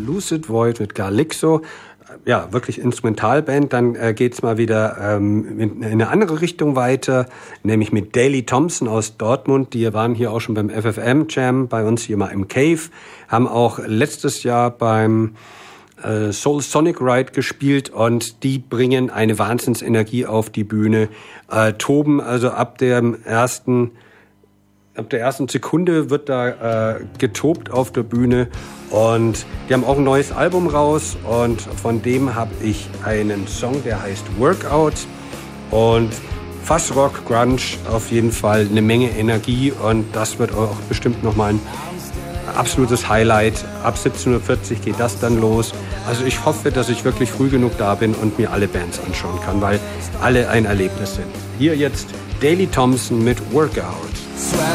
Lucid Void mit Garlixo. Ja, wirklich Instrumentalband. Dann geht's mal wieder in eine andere Richtung weiter, nämlich mit Daley Thompson aus Dortmund. Die waren hier auch schon beim FFM Jam, bei uns hier mal im Cave. Haben auch letztes Jahr beim Soul Sonic Ride gespielt und die bringen eine Wahnsinnsenergie auf die Bühne. Toben, also ab der ersten Sekunde wird da getobt auf der Bühne und die haben auch ein neues Album raus und von dem habe ich einen Song, der heißt Workout und fast Rock, Grunge, auf jeden Fall eine Menge Energie und das wird auch bestimmt nochmal ein absolutes Highlight. Ab 17:40 Uhr geht das dann los. Also ich hoffe, dass ich wirklich früh genug da bin und mir alle Bands anschauen kann, weil alle ein Erlebnis sind. Hier jetzt Daley Thompson mit Workout.